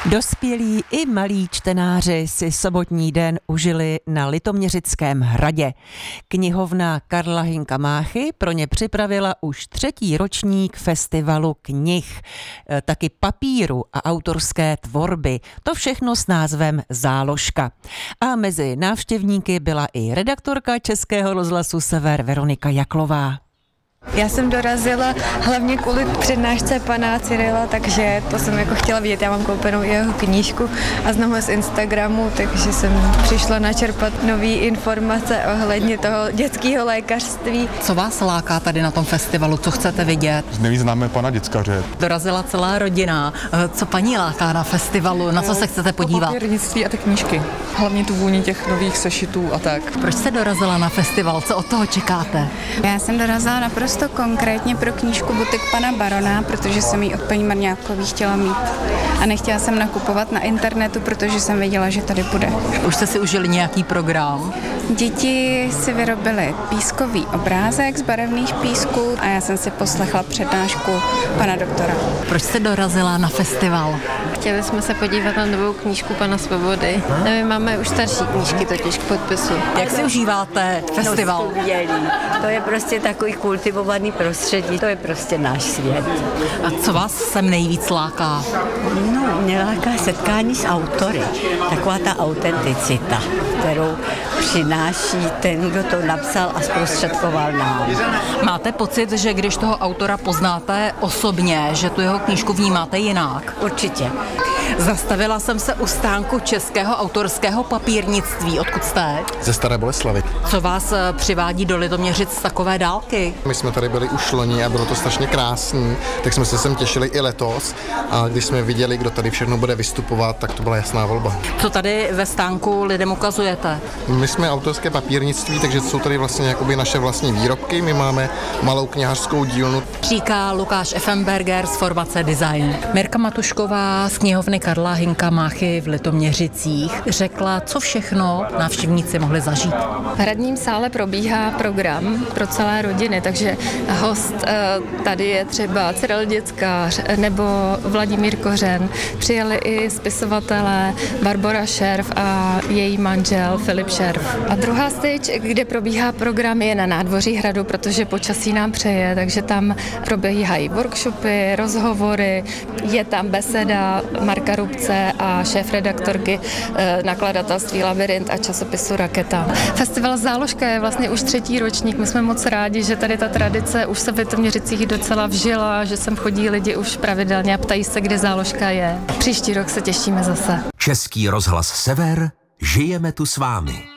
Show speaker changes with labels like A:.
A: Dospělí i malí čtenáři si sobotní den užili na Litoměřickém hradě. Knihovna Karla Hynka Máchy pro ně připravila už 3. ročník festivalu knih, taky papíru a autorské tvorby. To všechno s názvem Záložka. A mezi návštěvníky byla i redaktorka Českého rozhlasu Sever Veronika Jaklová.
B: Já jsem dorazila hlavně kvůli přednášce pana Cyrila, takže to jsem jako chtěla vidět. Já mám koupenou jeho knížku a znám ho z Instagramu, takže jsem přišla načerpat nové informace ohledně toho dětského lékařství.
C: Co vás láká tady na tom festivalu? Co chcete vidět?
D: Nejvíc známe pana děckaře.
C: Dorazila celá rodina. Co paní láká na festivalu? Na co se chcete podívat?
E: Papírnictví a ty knížky. Hlavně tu vůni těch nových sešitů a tak.
C: Proč jste dorazila na festival? Co od toho čekáte?
F: Já jsem dorazila naprosto konkrétně pro knížku Butik pana Barona, protože jsem ji od paní Marňákové chtěla mít. A nechtěla jsem nakupovat na internetu, protože jsem věděla, že tady bude.
C: Už jste si užili nějaký program?
F: Děti si vyrobily pískový obrázek z barevných písků a já jsem si poslechla přednášku pana doktora.
C: Proč jste dorazila na festival?
G: Chtěli jsme se podívat na novou knížku pana Svobody. My máme už starší knížky totiž k podpisu.
C: Jak si užíváte festival?
H: To je prostě takový kultivovaný prostředí, to je prostě náš svět.
C: A co vás sem nejvíc láká?
H: No, mě láká setkání s autory. Taková ta autenticita, kterou přináší ten, kdo to napsal a zprostředkoval nám.
C: Máte pocit, že když toho autora poznáte osobně, že tu jeho knížku vnímáte jinak?
H: Určitě.
C: Zastavila jsem se u stánku českého autorského papírnictví. Odkud jste?
D: Ze Staré Boleslavi.
C: Co vás přivádí do Litoměřic z takové dálky?
D: My jsme tady byli už loni a bylo to strašně krásný, tak jsme se sem těšili i letos a když jsme viděli, kdo tady všechno bude vystupovat, tak to byla jasná volba.
C: Co tady ve stánku lidem ukazujete?
D: My jsme autorské papírnictví, takže jsou tady vlastně jakoby naše vlastní výrobky, my máme malou knihařskou dílnu.
C: Říká Lukáš Effenberger z formace Design. Mirka Matušková z knihovny Karla Hynka Máchy v Litoměřicích řekla, co všechno návštěvníci mohli zažít.
B: V hradním sále probíhá program pro celé rodiny, takže host tady je třeba Cyril Děckář nebo Vladimír Kořen. Přijeli i spisovatelé Barbora Šerf a její manžel Filip Šerf. A druhá stage, kde probíhá program, je na nádvoří hradu, protože počasí nám přeje, takže tam probíhají workshopy, rozhovory, je tam beseda Marka Rubce a šéfredaktorky nakladatelství Labyrint a časopisu Raketa. Festival Záložka je vlastně už 3. ročník. My jsme moc rádi, že tady ta tradice už se v Litoměřicích docela vžila, že sem chodí lidi už pravidelně a ptají se, kde Záložka je. Příští rok se těšíme zase.
I: Český rozhlas Sever, žijeme tu s vámi.